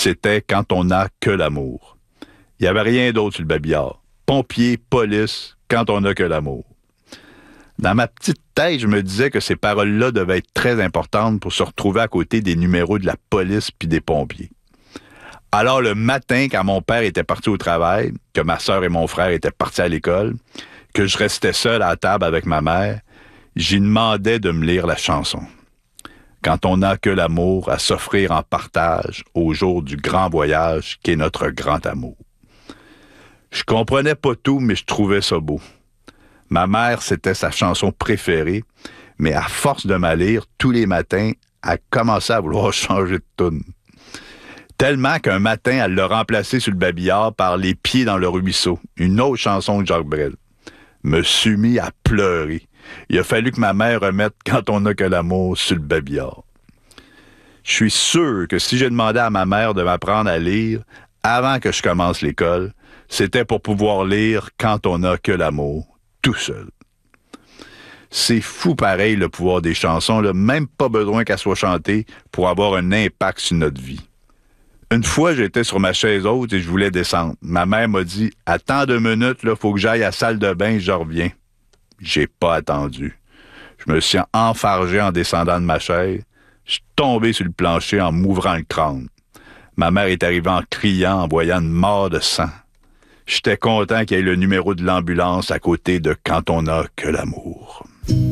c'était quand on n'a que l'amour. Il n'y avait rien d'autre sur le babillard. Pompiers, police, quand on n'a que l'amour. Dans ma petite tête, je me disais que ces paroles-là devaient être très importantes pour se retrouver à côté des numéros de la police puis des pompiers. Alors le matin, quand mon père était parti au travail, que ma sœur et mon frère étaient partis à l'école, que je restais seul à la table avec ma mère, j'y demandais de me lire la chanson. Quand on n'a que l'amour à s'offrir en partage au jour du grand voyage qu'est notre grand amour. Je comprenais pas tout, mais je trouvais ça beau. Ma mère, c'était sa chanson préférée, mais à force de me lire tous les matins, elle commençait à vouloir changer de toune. Tellement qu'un matin, elle l'a remplacé sur le babillard par Les pieds dans le ruisseau, une autre chanson de Jacques Brel. Me suis mis à pleurer. Il a fallu que ma mère remette Quand on n'a que l'amour sur le babillard. Je suis sûr que si j'ai demandé à ma mère de m'apprendre à lire avant que je commence l'école, c'était pour pouvoir lire Quand on n'a que l'amour, tout seul. C'est fou pareil le pouvoir des chansons, là, même pas besoin qu'elles soient chantées pour avoir un impact sur notre vie. Une fois, j'étais sur ma chaise haute et je voulais descendre. Ma mère m'a dit « Attends 2 minutes, il faut que j'aille à la salle de bain, je reviens. » J'ai pas attendu. Je me suis enfargé en descendant de ma chaise. Je suis tombé sur le plancher en m'ouvrant le crâne. Ma mère est arrivée en criant, en voyant une mare de sang. J'étais content qu'il y ait le numéro de l'ambulance à côté de Quand on n'a que l'amour.